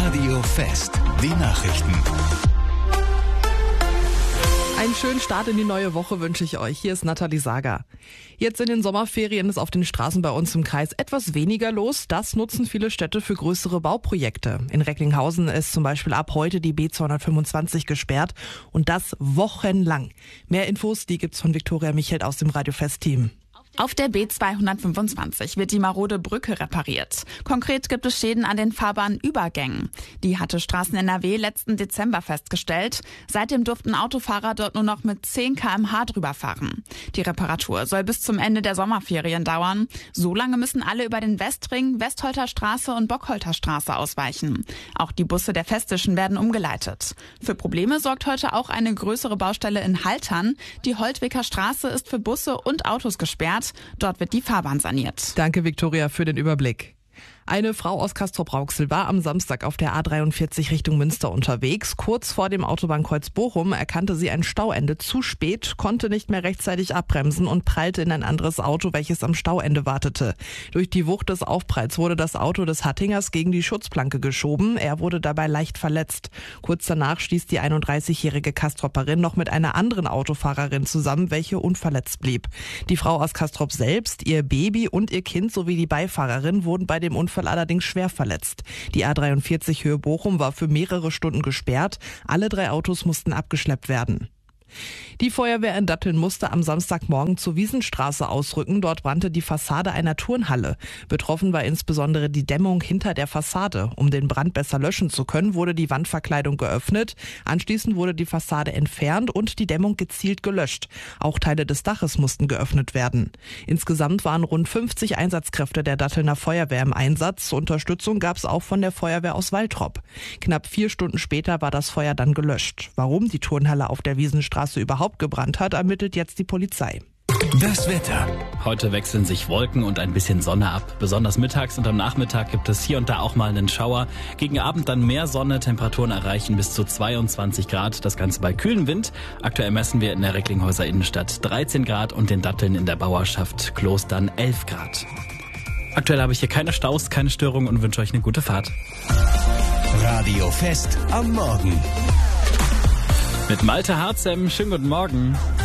Radio Fest, die Nachrichten. Einen schönen Start in die neue Woche wünsche ich euch. Hier ist Nathalie Sager. Jetzt in den Sommerferien ist auf den Straßen bei uns im Kreis etwas weniger los. Das nutzen viele Städte für größere Bauprojekte. In Recklinghausen ist zum Beispiel ab heute die B225 gesperrt und das wochenlang. Mehr Infos, die gibt's von Viktoria Michelt aus dem Radio Fest Team. Auf der B225 wird die marode Brücke repariert. Konkret gibt es Schäden an den Fahrbahnübergängen. Die hatte Straßen NRW letzten Dezember festgestellt. Seitdem durften Autofahrer dort nur noch mit 10 km/h drüber fahren. Die Reparatur soll bis zum Ende der Sommerferien dauern. So lange müssen alle über den Westring, Westholter Straße und Bockholter Straße ausweichen. Auch die Busse der Festischen werden umgeleitet. Für Probleme sorgt heute auch eine größere Baustelle in Haltern. Die Holtwicker Straße ist für Busse und Autos gesperrt. Dort wird die Fahrbahn saniert. Danke, Viktoria, für den Überblick. Eine Frau aus Castrop-Rauxel war am Samstag auf der A43 Richtung Münster unterwegs. Kurz vor dem Autobahnkreuz Bochum erkannte sie ein Stauende zu spät, konnte nicht mehr rechtzeitig abbremsen und prallte in ein anderes Auto, welches am Stauende wartete. Durch die Wucht des Aufpralls wurde das Auto des Hattingers gegen die Schutzplanke geschoben. Er wurde dabei leicht verletzt. Kurz danach stieß die 31-jährige Castropperin noch mit einer anderen Autofahrerin zusammen, welche unverletzt blieb. Die Frau aus Castrop selbst, ihr Baby und ihr Kind sowie die Beifahrerin wurden bei dem Unfall allerdings schwer verletzt. Die A43 Höhe Bochum war für mehrere Stunden gesperrt. Alle 3 Autos mussten abgeschleppt werden. Die Feuerwehr in Datteln musste am Samstagmorgen zur Wiesenstraße ausrücken. Dort brannte die Fassade einer Turnhalle. Betroffen war insbesondere die Dämmung hinter der Fassade. Um den Brand besser löschen zu können, wurde die Wandverkleidung geöffnet. Anschließend wurde die Fassade entfernt und die Dämmung gezielt gelöscht. Auch Teile des Daches mussten geöffnet werden. Insgesamt waren rund 50 Einsatzkräfte der Dattelner Feuerwehr im Einsatz. Unterstützung gab es auch von der Feuerwehr aus Waltrop. Knapp 4 Stunden später war das Feuer dann gelöscht. Warum die Turnhalle auf der Wiesenstraße überhaupt gebrannt hat, ermittelt jetzt die Polizei. Das Wetter. Heute wechseln sich Wolken und ein bisschen Sonne ab. Besonders mittags und am Nachmittag gibt es hier und da auch mal einen Schauer. Gegen Abend dann mehr Sonne, Temperaturen erreichen bis zu 22 Grad. Das Ganze bei kühlem Wind. Aktuell messen wir in der Recklinghäuser Innenstadt 13 Grad und den Datteln in der Bauerschaft Klostern 11 Grad. Aktuell habe ich hier keine Staus, keine Störungen und wünsche euch eine gute Fahrt. Radio Fest am Morgen. Mit Malte Harzem, schönen guten Morgen.